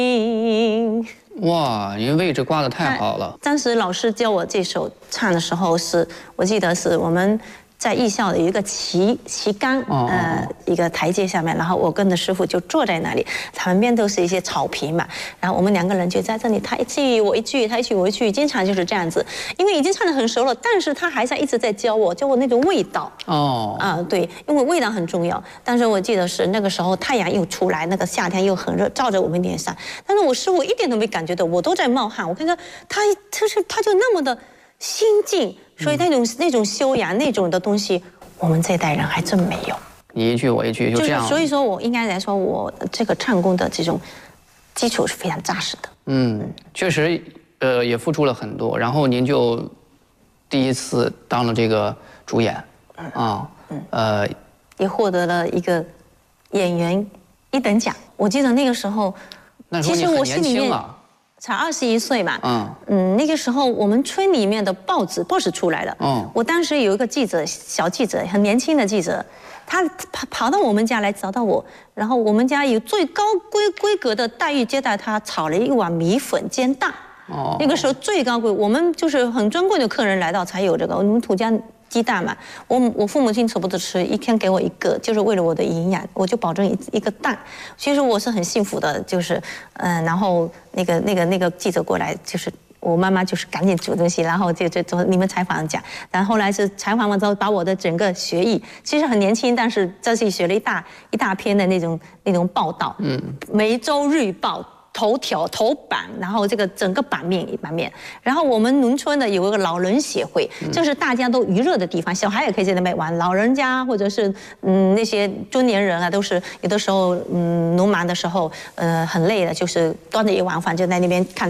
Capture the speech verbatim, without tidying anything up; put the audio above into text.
哇，您位置挂得太好了。 当时老师教我这首唱的时候是，我记得是我们在艺校的有一个旗旗杆，呃，一个台阶下面，然后我跟着师傅就坐在那里，旁边都是一些草坪嘛，然后我们两个人就在这里，他一句我一句，他一句我一句，经常就是这样子。因为已经唱得很熟了，但是他还在一直在教我，教我那种味道。哦，啊，对，因为味道很重要。但是我记得是那个时候太阳又出来，那个夏天又很热，照着我们脸上，但是我师傅一点都没感觉到，我都在冒汗。我看到他，就是他就那么的心静。所以那种那种修养那种的东西，我们这一代人还真没有。 你一句我一句就这样。 所以说我应该来说，我这个唱功的这种基础是非常扎实的。嗯， 确实，呃，也付出了很多。然后您就第一次当了这个主演，啊，呃， 也获得了一个演员一等奖。我记得那个时候， 那时候你很年轻啊。 才二十一岁嘛，嗯嗯，那个时候我们村里面的报纸报纸出来了，嗯，我当时有一个记者，小记者，很年轻的记者，他跑跑到我们家来找到我，然后我们家有最高规规格的待遇接待他，炒了一碗米粉煎蛋，哦，那个时候最高贵，我们就是很尊贵的客人来到才有这个，我们土家鸡蛋嘛，我我父母亲舍不得吃，一天给我一个，就是为了我的营养，我就保证一一个蛋。其实我是很幸福的，就是嗯、呃，然后那个那个那个记者过来，就是我妈妈就是赶紧煮东西，然后就就就你们采访讲，然后后来是采访完之后，把我的整个学艺，其实很年轻，但是在这里学了一大一大篇的那种那种报道，嗯，梅州日报。头条头版，然后这个整个版面版面，然后我们农村呢有一个老人协会，这是大家都娱乐的地方，小孩也可以在那边玩，老人家或者是嗯那些中年人啊，都是有的时候嗯农忙的时候，呃很累了，就是端着一碗饭就在那边看。